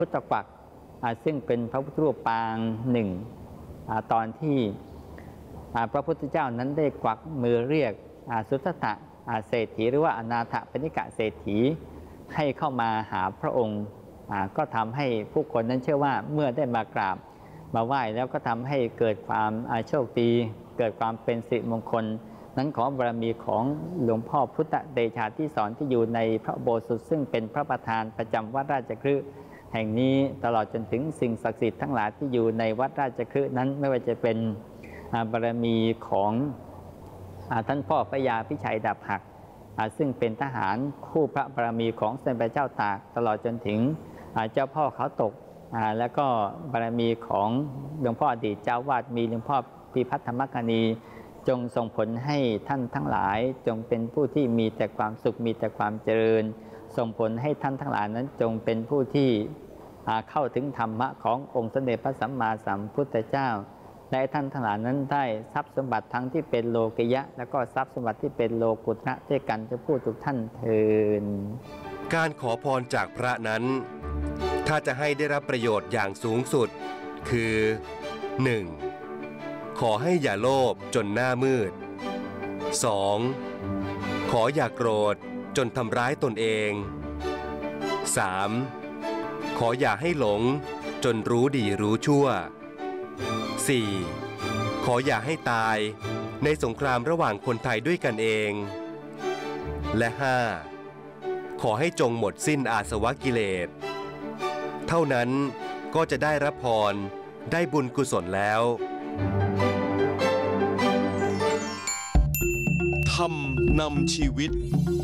พุทธกวักซึ่งเป็นพระพุทธรูปปางหนึ่งตอนที่พระพุทธเจ้านั้นได้กวักมือเรียกสุทัตถะเศรษฐีหรือว่าอนาถปณิกะเศรษฐีให้เข้ามาหาพระองค์ก็ทำให้ผู้คนนั้นเชื่อว่าเมื่อได้มากราบมาไหว้แล้วก็ทำให้เกิดความโชคดีเกิดความเป็นสิริมงคลนั้นขอบารมีของหลวงพ่อพุทธเดชาธิสรที่อยู่ในพระอุโบสถซึ่งเป็นพระประธานประจำวัดราชคฤห์แห่งนี้ตลอดจนถึงสิ่งศักดิ์สิทธิ์ทั้งหลายที่อยู่ในวัดราชคฤห์นั้นไม่ว่าจะเป็นบารมีของท่านพ่อพระยาพิชัยดาบหักซึ่งเป็นทหารคู่พระบารมีของสมเด็จพระเจ้าตากตลอดจนถึงเจ้าพ่อเขาตกแล้วก็บารมีของหลวงพ่ออดีตเจ้าวาดมีหลวงพ่อพิพัฒน์ธรรมกนีจงส่งผลให้ท่านทั้งหลายจงเป็นผู้ที่มีแต่ความสุขมีแต่ความเจริญส่งผลให้ท่านทั้งหลายนั้นจงเป็นผู้ที่เข้าถึงธรรมะขององค์สมเด็จพระสัมมาสัมพุทธเจ้าและท่านทั้งหลายนั้นได้ทรัพย์สมบัติทั้งที่เป็นโลกิยะและก็ทรัพย์สมบัติที่เป็นโลกุตระด้วยกันจะพูดทุกท่านเทินการขอพรจากพระนั้นถ้าจะให้ได้รับประโยชน์อย่างสูงสุดคือ 1. ขอให้อย่าโลภจนหน้ามืด 2. ขออย่าโกรธจนทำร้ายตนเอง 3. ขออย่าให้หลงจนรู้ดีรู้ชั่ว 4. ขออย่าให้ตายในสงครามระหว่างคนไทยด้วยกันเองและ 5. ขอให้จงหมดสิ้นอาสวะกิเลสเท่านั้นก็จะได้รับพรได้บุญกุศลแล้วธรรมนำชีวิต